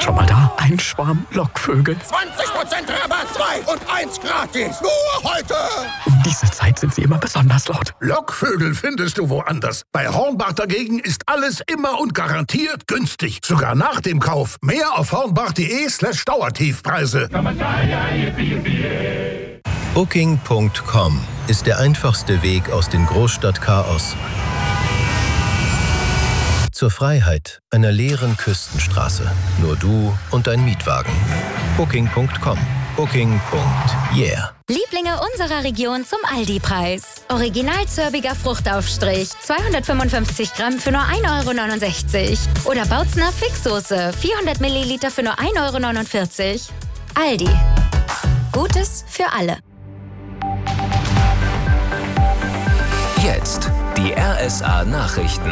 schon mal da? Ein Schwarm Lockvögel. 20% Rabatt, 2 und 1 gratis. Nur heute. Um diese Zeit sind sie immer besonders laut. Lockvögel findest du woanders. Bei Hornbach dagegen ist alles immer und garantiert günstig. Sogar nach dem Kauf. Mehr auf hornbach.de/Dauertiefpreise. Booking.com ist der einfachste Weg aus dem Großstadtchaos zur Freiheit einer leeren Küstenstraße. Nur du und dein Mietwagen. Booking.com. Booking.yeah. Lieblinge unserer Region zum Aldi-Preis. Original-zörbiger Fruchtaufstrich, 255 Gramm für nur 1,69 €. Oder Bautzner Fixsoße, 400 Milliliter für nur 1,49 €. Aldi. Gutes für alle. Jetzt die RSA-Nachrichten.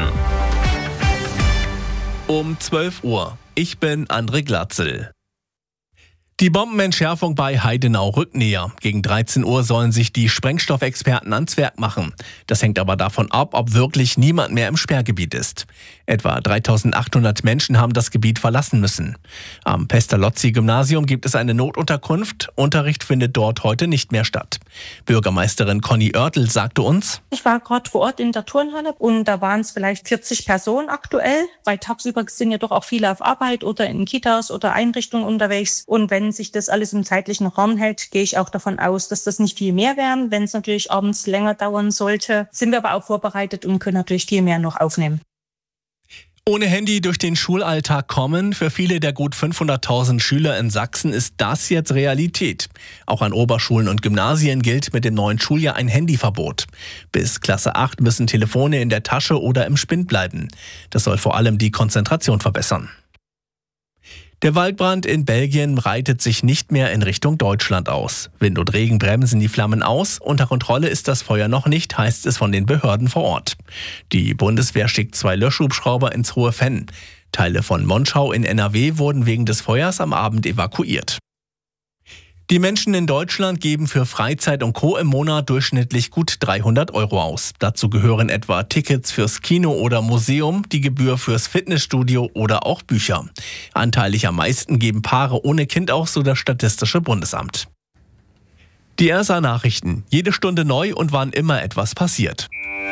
Um 12 Uhr. Ich bin André Glatzel. Die Bombenentschärfung bei Heidenau rückt näher. Gegen 13 Uhr sollen sich die Sprengstoffexperten ans Werk machen. Das hängt aber davon ab, ob wirklich niemand mehr im Sperrgebiet ist. Etwa 3.800 Menschen haben das Gebiet verlassen müssen. Am Pestalozzi-Gymnasium gibt es eine Notunterkunft. Unterricht findet dort heute nicht mehr statt. Bürgermeisterin Conny Oertel sagte uns: Ich war gerade vor Ort in der Turnhalle und da waren es vielleicht 40 Personen aktuell, weil tagsüber sind ja doch auch viele auf Arbeit oder in Kitas oder Einrichtungen unterwegs. Und wenn sich das alles im zeitlichen Rahmen hält, gehe ich auch davon aus, dass das nicht viel mehr werden. Wenn es natürlich abends länger dauern sollte, sind wir aber auch vorbereitet und können natürlich viel mehr noch aufnehmen. Ohne Handy durch den Schulalltag kommen. Für viele der gut 500.000 Schüler in Sachsen ist das jetzt Realität. Auch an Oberschulen und Gymnasien gilt mit dem neuen Schuljahr ein Handyverbot. Bis Klasse 8 müssen Telefone in der Tasche oder im Spind bleiben. Das soll vor allem die Konzentration verbessern. Der Waldbrand in Belgien breitet sich nicht mehr in Richtung Deutschland aus. Wind und Regen bremsen die Flammen aus. Unter Kontrolle ist das Feuer noch nicht, heißt es von den Behörden vor Ort. Die Bundeswehr schickt 2 Löschhubschrauber ins Hohe Venn. Teile von Monschau in NRW wurden wegen des Feuers am Abend evakuiert. Die Menschen in Deutschland geben für Freizeit und Co. im Monat durchschnittlich gut 300 € aus. Dazu gehören etwa Tickets fürs Kino oder Museum, die Gebühr fürs Fitnessstudio oder auch Bücher. Anteilig am meisten geben Paare ohne Kind aus, so das Statistische Bundesamt. Die RSA-Nachrichten. Jede Stunde neu und wann immer etwas passiert.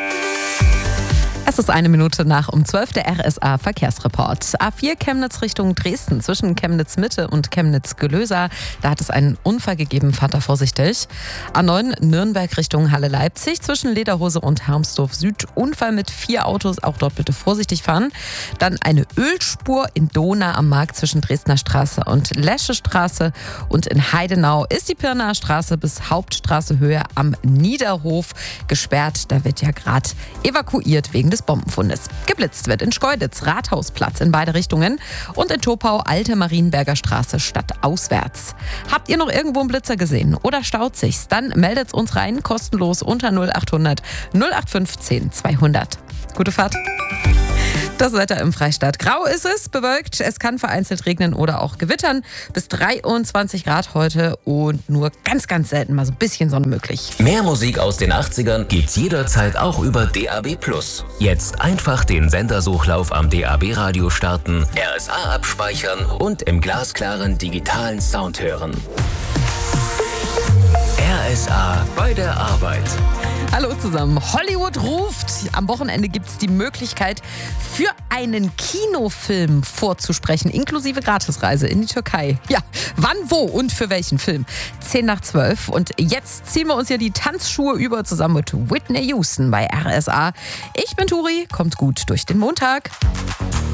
Es ist 1 Minute nach um 12 der RSA-Verkehrsreport. A4 Chemnitz Richtung Dresden zwischen Chemnitz-Mitte und Chemnitz-Gelösa. Da hat es einen Unfall gegeben, fahrt da vorsichtig. A9 Nürnberg Richtung Halle-Leipzig zwischen Lederhose und Hermsdorf Süd. Unfall mit 4 Autos, auch dort bitte vorsichtig fahren. Dann eine Ölspur in Dohna am Markt zwischen Dresdner Straße und Leschestraße. Und in Heidenau ist die Pirnaer Straße bis Hauptstraße Höhe am Niederhof gesperrt. Da wird ja gerade evakuiert wegen des Bombenfundes. Geblitzt wird in Schkeuditz, Rathausplatz in beide Richtungen und in Topau Alte Marienberger Straße stadtauswärts. Habt ihr noch irgendwo einen Blitzer gesehen oder staut sich's? Dann meldet uns rein, kostenlos unter 0800 0815 200. Gute Fahrt. Das Wetter im Freistaat. Grau ist es, bewölkt. Es kann vereinzelt regnen oder auch gewittern. Bis 23 Grad heute und nur ganz, ganz selten mal so ein bisschen Sonne möglich. Mehr Musik aus den 80ern gibt's jederzeit auch über DAB+. Jetzt einfach den Sendersuchlauf am DAB-Radio starten, RSA abspeichern und im glasklaren digitalen Sound hören. RSA bei der Arbeit. Hallo zusammen. Hollywood ruft. Am Wochenende gibt es die Möglichkeit, für einen Kinofilm vorzusprechen, inklusive Gratisreise in die Türkei. Ja, wann, wo und für welchen Film? 10 nach 12. Und jetzt ziehen wir uns hier die Tanzschuhe über zusammen mit Whitney Houston bei RSA. Ich bin Turi, kommt gut durch den Montag.